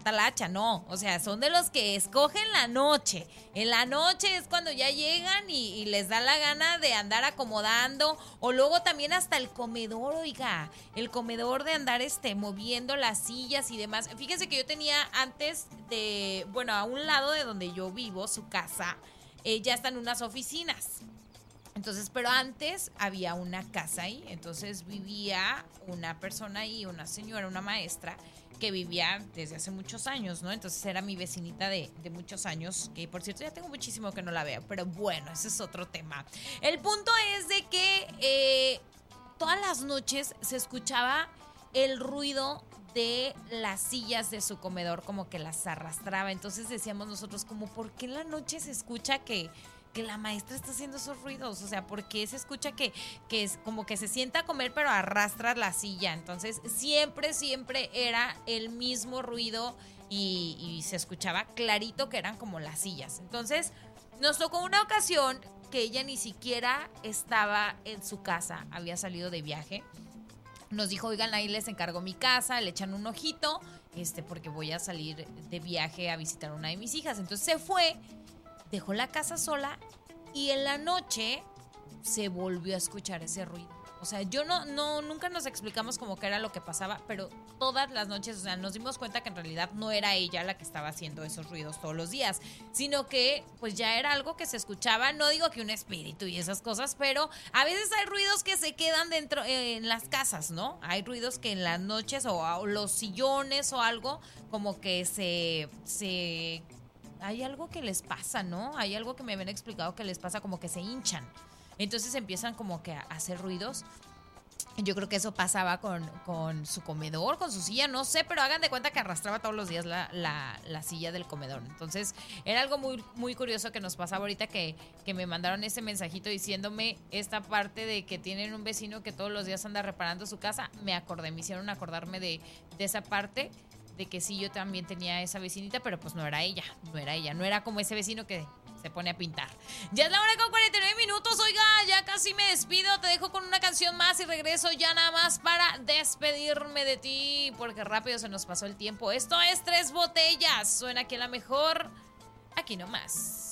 talacha, no. O sea, son de los que escogen la noche. En la noche es cuando ya llegan y les da la gana de andar acomodando. O luego también hasta el comedor, oiga. El comedor de andar moviendo las sillas y demás. Fíjense que yo tenía antes a un lado de donde yo vivo, su casa, ya están unas oficinas. Entonces, pero antes había una casa ahí, entonces vivía una persona ahí, una señora, una maestra, que vivía desde hace muchos años, ¿no? Entonces era mi vecinita de muchos años, que por cierto ya tengo muchísimo que no la veo, pero bueno, ese es otro tema. El punto es de que todas las noches se escuchaba el ruido de las sillas de su comedor, como que las arrastraba. Entonces decíamos nosotros, como, ¿por qué en la noche se escucha que la maestra está haciendo esos ruidos? O sea, ¿por qué se escucha que es como que se sienta a comer pero arrastra la silla? Entonces siempre era el mismo ruido y se escuchaba clarito que eran como las sillas. Entonces nos tocó una ocasión que ella ni siquiera estaba en su casa, había salido de viaje. Nos dijo, oigan, ahí les encargo mi casa, le echan un ojito, porque voy a salir de viaje a visitar a una de mis hijas. Entonces se fue, dejó la casa sola y en la noche se volvió a escuchar ese ruido. O sea, nunca nos explicamos como qué era lo que pasaba, pero todas las noches, o sea, nos dimos cuenta que en realidad no era ella la que estaba haciendo esos ruidos todos los días, sino que pues ya era algo que se escuchaba. No digo que un espíritu y esas cosas, pero a veces hay ruidos que se quedan dentro en las casas, ¿no? Hay ruidos que en las noches o los sillones o algo como que se hay algo que les pasa, ¿no? Hay algo que me habían explicado que les pasa, como que se hinchan. Entonces empiezan como que a hacer ruidos. Yo creo que eso pasaba con su comedor, con su silla, no sé, pero hagan de cuenta que arrastraba todos los días la silla del comedor. Entonces era algo muy, muy curioso que nos pasaba ahorita que me mandaron ese mensajito diciéndome esta parte de que tienen un vecino que todos los días anda reparando su casa. Me hicieron acordarme de esa parte, de que sí, yo también tenía esa vecinita, pero pues no era ella, no era como ese vecino que se pone a pintar. Ya es la hora con 49 minutos, oiga, ya casi me despido, te dejo con una canción más y regreso ya nada más para despedirme de ti, porque rápido se nos pasó el tiempo. Esto es Tres Botellas, suena aquí la mejor, aquí nomás.